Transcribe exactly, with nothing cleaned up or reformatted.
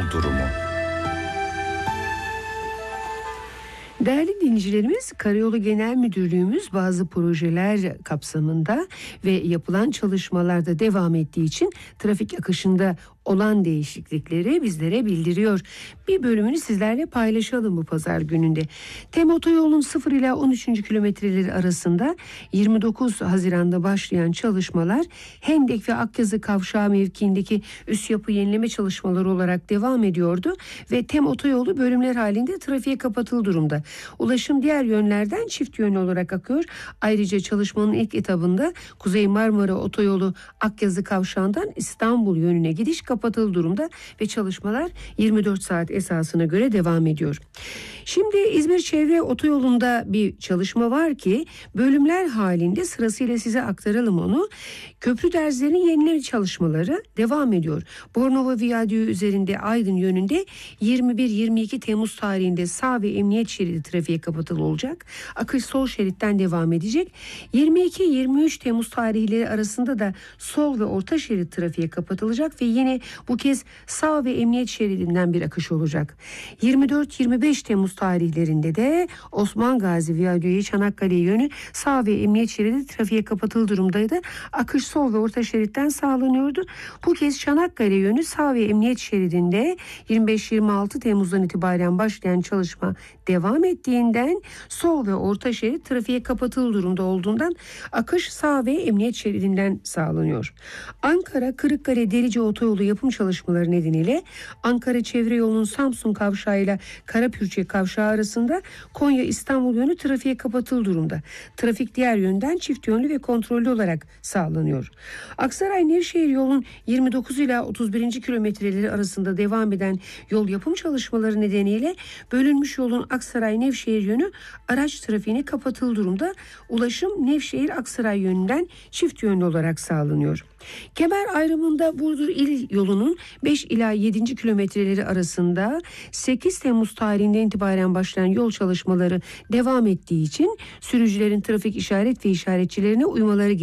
durumu. Değerli dinleyicilerimiz, Karayolu Genel Müdürlüğümüz bazı projeler kapsamında ve yapılan çalışmalarda devam ettiği için trafik akışında olan değişiklikleri bizlere bildiriyor. Bir bölümünü sizlerle paylaşalım bu pazar gününde. Tem Otoyolu'nun sıfır ila on üçüncü kilometreleri arasında yirmi dokuz Haziran'da başlayan çalışmalar Hendek ve Akyazı Kavşağı mevkiindeki üst yapı yenileme çalışmaları olarak devam ediyordu ve Tem Otoyolu bölümler halinde trafiğe kapatıldı durumda. Ulaşım diğer yönlerden çift yönlü olarak akıyor. Ayrıca çalışmanın ilk etabında Kuzey Marmara Otoyolu Akyazı Kavşağı'ndan İstanbul yönüne gidiş kapatıldı durumda ve çalışmalar yirmi dört saat esasına göre devam ediyor. Şimdi İzmir Çevre Otoyolu'nda bir çalışma var ki bölümler halinde sırasıyla size aktaralım onu. Köprü derzilerinin yenileme çalışmaları devam ediyor. Bornova Viyadüğü üzerinde Aydın yönünde yirmi bir yirmi iki Temmuz tarihinde sağ ve emniyet şeridi trafiğe kapatılı olacak. Akış sol şeritten devam edecek. yirmi iki yirmi üç Temmuz tarihleri arasında da sol ve orta şerit trafiğe kapatılacak ve yine bu kez sağ ve emniyet şeridinden bir akış olacak. yirmi dört yirmi beş Temmuz tarihlerinde de Osman Gazi Viyadüğü Çanakkale yönü sağ ve emniyet şeridi trafiğe kapatılı durumdaydı. Akış sol ve orta şeritten sağlanıyordu. Bu kez Çanakkale yönü sağ ve emniyet şeridinde yirmi beş yirmi altı Temmuz'dan itibaren başlayan çalışma devam ettiğinden sol ve orta şerit trafiğe kapatılı durumda olduğundan akış sağ ve emniyet şeridinden sağlanıyor. Ankara Kırıkkale Delice Otoyolu yapım çalışmaları nedeniyle Ankara Çevre Yolu'nun Samsun Kavşağı ile Karapürçek Kavşağı arasında Konya İstanbul yönü trafiğe kapatılı durumda. Trafik diğer yönden çift yönlü ve kontrollü olarak sağlanıyor. Aksaray Nevşehir yolun yirmi dokuz ila otuz birinci kilometreleri arasında devam eden yol yapım çalışmaları nedeniyle bölünmüş yolun Aksaray Nevşehir yönü araç trafiğine kapatılı durumda. Ulaşım Nevşehir Aksaray yönünden çift yönlü olarak sağlanıyor. Kemer ayrımında Burdur İl yolunun beş ila yedinci kilometreleri arasında sekiz Temmuz tarihinden itibaren başlayan yol çalışmaları devam ettiği için sürücülerin trafik işaret ve işaretçilerine uymaları